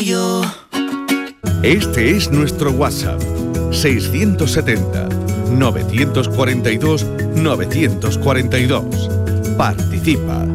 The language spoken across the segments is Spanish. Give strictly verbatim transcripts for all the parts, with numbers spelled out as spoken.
yo. Este es nuestro WhatsApp, seiscientos setenta, novecientos cuarenta y dos, novecientos cuarenta y dos. Participa.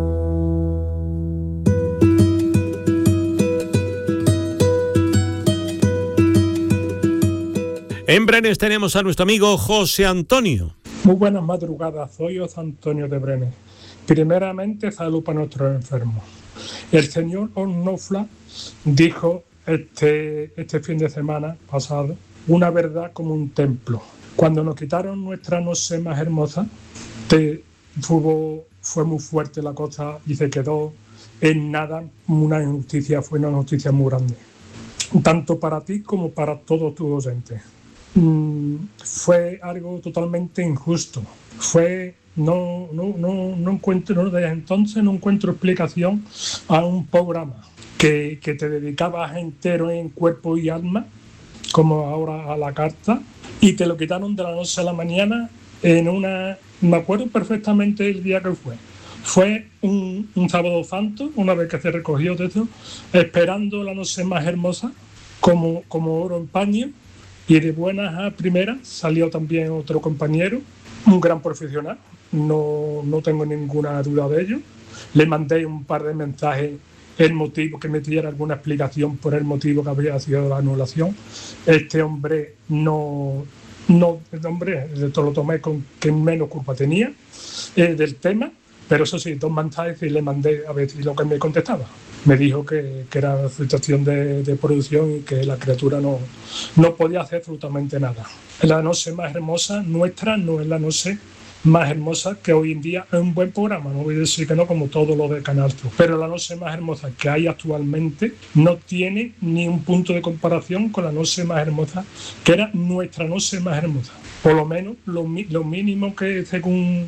En Brenes tenemos a nuestro amigo José Antonio. Muy buenas madrugadas, soy José Antonio de Brenes. Primeramente, salud para nuestros enfermos. El señor Onofla dijo este, este fin de semana pasado una verdad como un templo. Cuando nos quitaron nuestra noche más hermosa, te, fue, fue muy fuerte la cosa y se quedó en nada. Una injusticia, fue una noticia muy grande, tanto para ti como para todos tus oyentes. Mm, fue algo totalmente injusto. Fue no no no no encuentro no, desde entonces no encuentro explicación a un programa que, que te dedicabas entero en cuerpo y alma, como ahora a la carta, y te lo quitaron de la noche a la mañana en una... Me acuerdo perfectamente el día que fue. Fue un, un sábado santo, una vez que se recogió de eso, esperando la noche más hermosa, como, como oro en paño. Y de buenas a primeras salió también otro compañero, un gran profesional, no, no tengo ninguna duda de ello. Le mandé un par de mensajes, el motivo, que me diera alguna explicación por el motivo que habría sido la anulación. Este hombre no, no el hombre lo tomé con que menos culpa tenía eh, del tema, pero eso sí, dos mensajes y le mandé a ver si lo que me contestaba. Me dijo que, que era situación de, de producción y que la criatura no, no podía hacer absolutamente nada. La noche más hermosa nuestra no es la noche más hermosa que hoy en día es un buen programa, no voy a decir que no, como todo lo de Canal Sur, pero la noche más hermosa que hay actualmente no tiene ni un punto de comparación con la noche más hermosa que era nuestra noche más hermosa. Por lo menos lo, lo mínimo que según,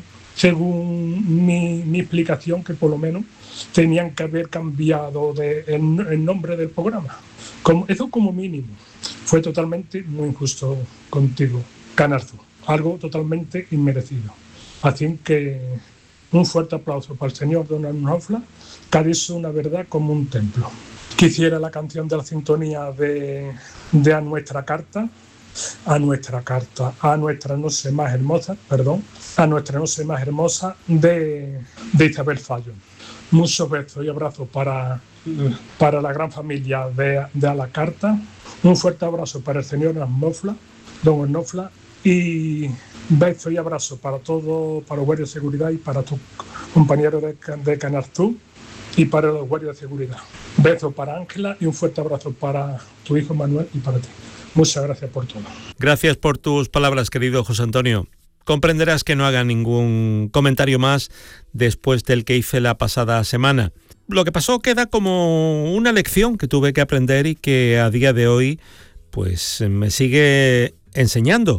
según mi, mi explicación, que por lo menos tenían que haber cambiado de, el, el nombre del programa. Como, eso como mínimo. Fue totalmente muy injusto contigo, Canal Sur. Algo totalmente inmerecido. Así que un fuerte aplauso para el señor Don Onofla, que ha dicho una verdad como un templo. Quisiera la canción de la sintonía de, de A Nuestra Carta, a nuestra carta, a nuestra noche más hermosa, perdón, a nuestra noche más hermosa de, de Isabel Fallo. Muchos besos y abrazos para, para la gran familia de, de A la Carta. Un fuerte abrazo para el señor Onofla, Don Onofla, y besos y abrazos para todos, para los guardias de seguridad y para tus compañeros de, de Canal Sur y para los guardias de seguridad. Besos para Ángela y un fuerte abrazo para tu hijo Manuel y para ti. Muchas gracias por todo. Gracias por tus palabras, querido José Antonio. Comprenderás que no haga ningún comentario más después del que hice la pasada semana. Lo que pasó queda como una lección que tuve que aprender y que a día de hoy pues me sigue enseñando.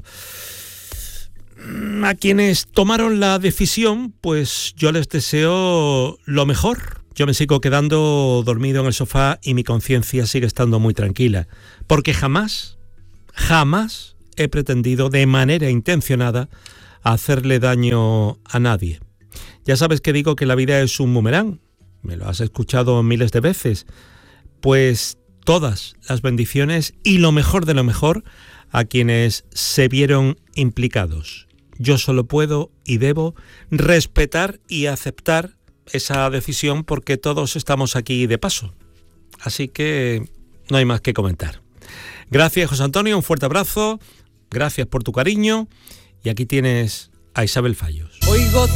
A quienes tomaron la decisión, pues yo les deseo lo mejor. Yo me sigo quedando dormido en el sofá y mi conciencia sigue estando muy tranquila, porque jamás, jamás he pretendido de manera intencionada hacerle daño a nadie. Ya sabes que digo que la vida es un boomerang, me lo has escuchado miles de veces, pues todas las bendiciones y lo mejor de lo mejor a quienes se vieron implicados. Yo solo puedo y debo respetar y aceptar esa decisión porque todos estamos aquí de paso. Así que no hay más que comentar. Gracias, José Antonio, un fuerte abrazo, gracias por tu cariño y aquí tienes a Isabel Fallos. Oigo